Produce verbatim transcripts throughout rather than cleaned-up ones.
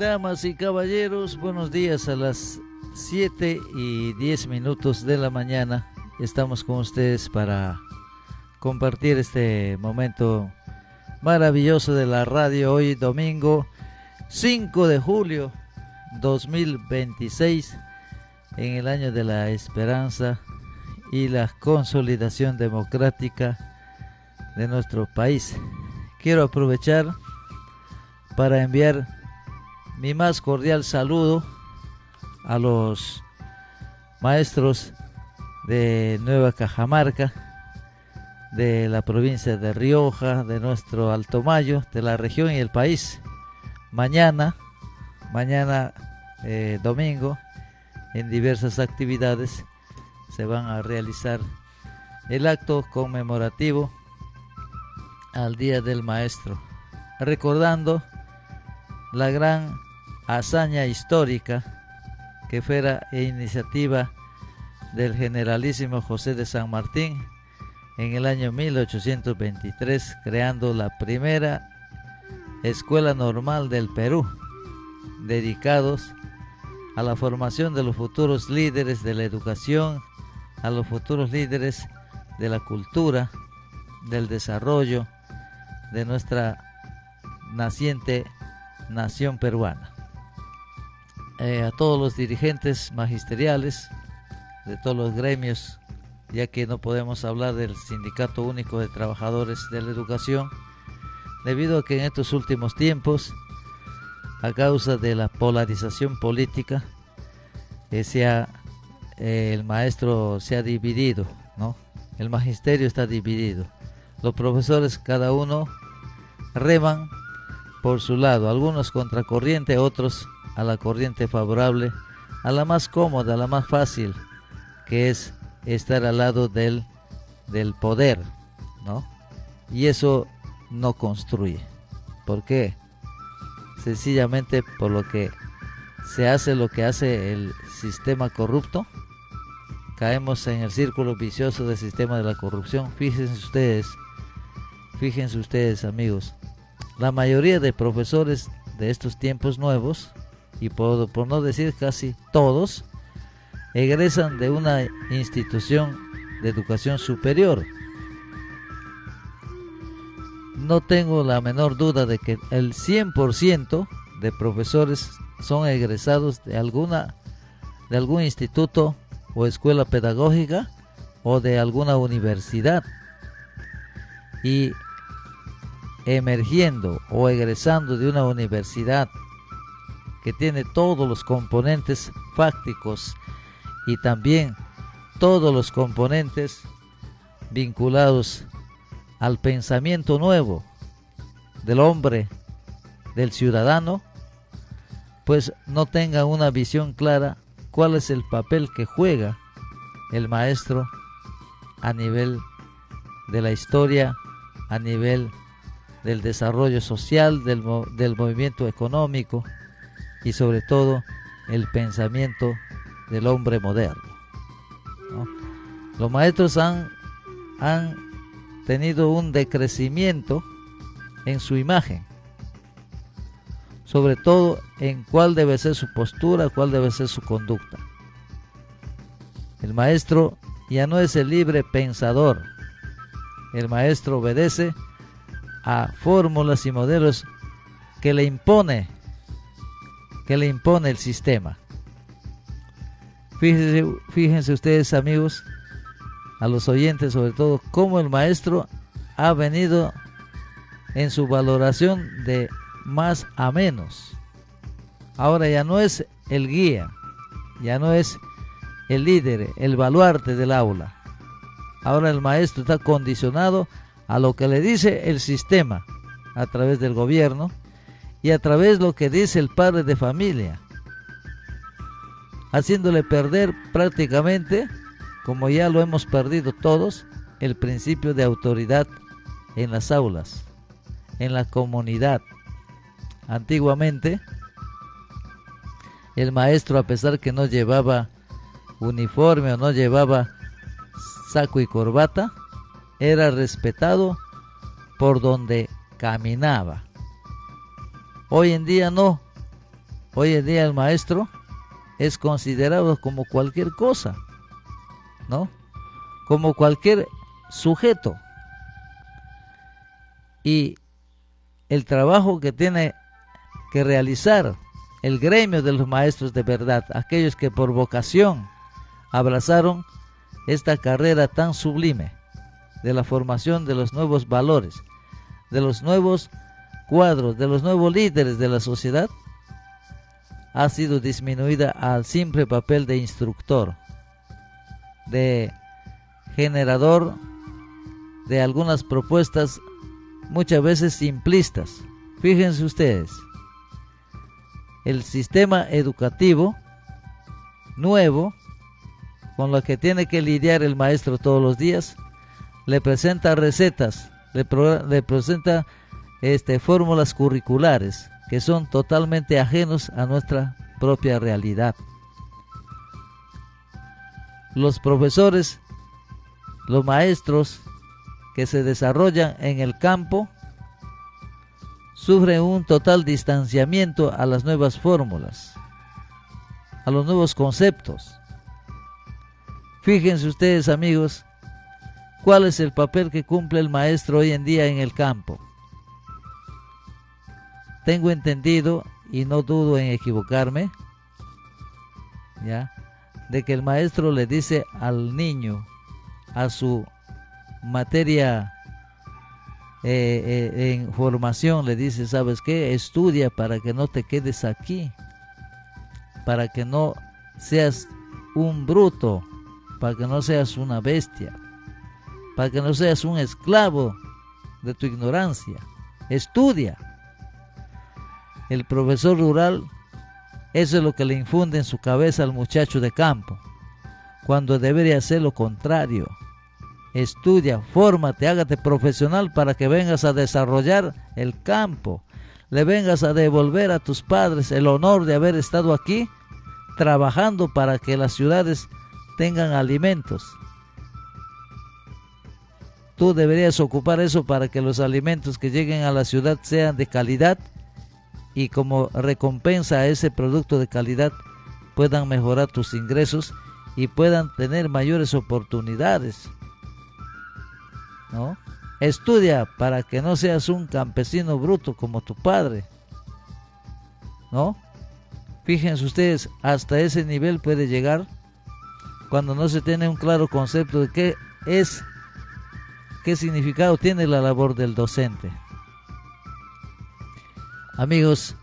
Damas y caballeros, buenos días. A las siete y diez minutos de la mañana estamos con ustedes para compartir este momento maravilloso de la radio. Hoy domingo cinco de julio dos mil veintiséis, en el año de la esperanza y la consolidación democrática de nuestro país. Quiero aprovechar para enviar mi más cordial saludo a los maestros de Nueva Cajamarca, de la provincia de Rioja, de nuestro Alto Mayo, de la región y el país. Mañana, mañana eh, domingo, en diversas actividades se van a realizar el acto conmemorativo al Día del Maestro, recordando la gran hazaña histórica que fue la iniciativa del generalísimo José de San Martín en el año mil ochocientos veintitrés, creando la primera escuela normal del Perú, dedicados a la formación de los futuros líderes de la educación, a los futuros líderes de la cultura, del desarrollo de nuestra naciente nación peruana. Eh, a todos los dirigentes magisteriales de todos los gremios, ya que no podemos hablar del Sindicato Único de Trabajadores de la Educación, debido a que en estos últimos tiempos, a causa de la polarización política, eh, se ha, eh, el maestro se ha dividido, ¿no? El magisterio está dividido. Los profesores, cada uno, reman por su lado, algunos contra corriente, otros a la corriente favorable, a la más cómoda, a la más fácil, que es estar al lado del, del poder, ¿no? Y eso no construye. ¿Por qué? Sencillamente por lo que se hace lo que hace el sistema corrupto. Caemos en el círculo vicioso del sistema de la corrupción. Fíjense ustedes, fíjense ustedes, amigos, la mayoría de profesores de estos tiempos nuevos, y por, por no decir casi todos, egresan de una institución de educación superior. No tengo la menor duda de que el cien por ciento de profesores son egresados de alguna de algún instituto o escuela pedagógica o de alguna universidad, y emergiendo o egresando de una universidad que tiene todos los componentes fácticos y también todos los componentes vinculados al pensamiento nuevo del hombre, del ciudadano, pues no tengan una visión clara cuál es el papel que juega el maestro a nivel de la historia, a nivel del desarrollo social, del, del movimiento económico y sobre todo el pensamiento del hombre moderno, ¿no? Los maestros han, han tenido un decrecimiento en su imagen, sobre todo en cuál debe ser su postura, cuál debe ser su conducta. El maestro ya no es el libre pensador. El maestro obedece a fórmulas y modelos que le impone, que le impone el sistema. Fíjense, fíjense ustedes, amigos, a los oyentes sobre todo, cómo el maestro ha venido en su valoración de más a menos. Ahora ya no es el guía, ya no es el líder, el baluarte del aula. Ahora el maestro está condicionado a lo que le dice el sistema a través del gobierno y a través de lo que dice el padre de familia, haciéndole perder prácticamente, como ya lo hemos perdido todos, el principio de autoridad en las aulas, en la comunidad. Antiguamente, el maestro, a pesar que no llevaba uniforme o no llevaba saco y corbata, era respetado por donde caminaba. Hoy en día no. hoy en día el maestro es considerado como cualquier cosa, ¿no? Como cualquier sujeto. Y el trabajo que tiene que realizar el gremio de los maestros de verdad, aquellos que por vocación abrazaron esta carrera tan sublime de la formación de los nuevos valores, de los nuevos cuadros, de los nuevos líderes de la sociedad, ha sido disminuida al simple papel de instructor, de generador de algunas propuestas muchas veces simplistas. Fíjense ustedes, el sistema educativo nuevo con lo que tiene que lidiar el maestro todos los días, le presenta recetas, le, pro, le presenta este, fórmulas curriculares que son totalmente ajenos a nuestra propia realidad. Los profesores, los maestros que se desarrollan en el campo, sufren un total distanciamiento a las nuevas fórmulas, a los nuevos conceptos. Fíjense ustedes, amigos, cuál es el papel que cumple el maestro hoy en día en el campo. Tengo entendido, y no dudo en equivocarme, ¿ya?, de que el maestro le dice al niño, a su materia eh, eh, en formación, le dice: ¿sabes qué? Estudia para que no te quedes aquí, para que no seas un bruto, para que no seas una bestia, para que no seas un esclavo de tu ignorancia. Estudia. El profesor rural, eso es lo que le infunde en su cabeza al muchacho de campo, cuando debería ser lo contrario. Estudia, fórmate, hágate profesional para que vengas a desarrollar el campo, le vengas a devolver a tus padres el honor de haber estado aquí trabajando para que las ciudades tengan alimentos. Tú deberías ocupar eso para que los alimentos que lleguen a la ciudad sean de calidad, y como recompensa a ese producto de calidad puedan mejorar tus ingresos y puedan tener mayores oportunidades, ¿no? Estudia para que no seas un campesino bruto como tu padre, ¿no? Fíjense ustedes, hasta ese nivel puede llegar cuando no se tiene un claro concepto de qué es, qué significado tiene la labor del docente. Amigos,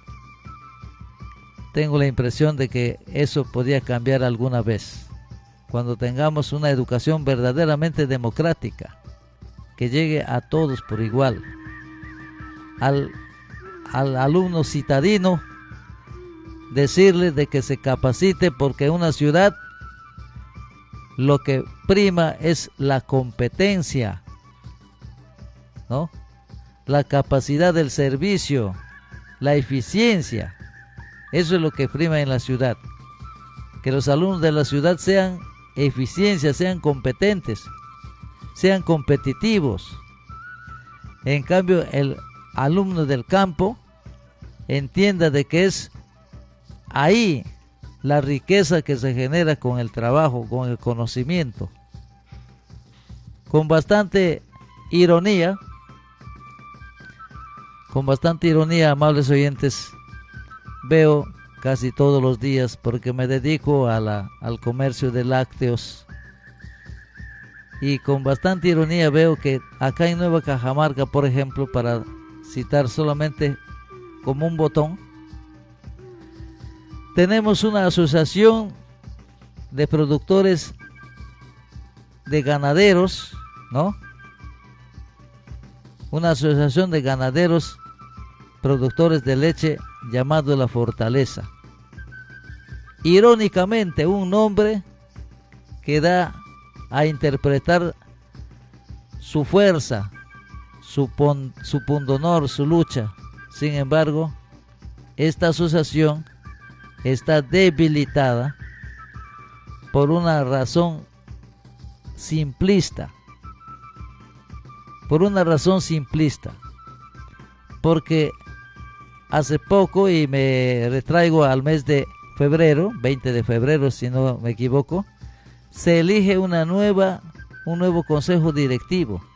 tengo la impresión de que eso podría cambiar alguna vez, cuando tengamos una educación verdaderamente democrática, que llegue a todos por igual. Al, al alumno citadino, decirle de que se capacite, porque en una ciudad lo que prima es la competencia, ¿no? La capacidad del servicio, la eficiencia. Eso es lo que prima en la ciudad. Que los alumnos de la ciudad sean eficiencia, sean competentes, sean competitivos. En cambio, el alumno del campo entienda de que es ahí la riqueza que se genera con el trabajo, con el conocimiento. Con bastante ironía, con bastante ironía, amables oyentes, veo casi todos los días, porque me dedico a la, al comercio de lácteos, y con bastante ironía veo que acá en Nueva Cajamarca, por ejemplo, para citar solamente como un botón, tenemos una asociación de productores de ganaderos, ¿no? Una asociación de ganaderos productores de leche llamado La Fortaleza. Irónicamente, un nombre que da a interpretar su fuerza, su, pon, su pundonor, su lucha. Sin embargo, esta asociación está debilitada por una razón simplista. Por una razón simplista. Porque hace poco, y me retraigo al mes de febrero, veinte de febrero si no me equivoco, se elige una nueva, un nuevo consejo directivo.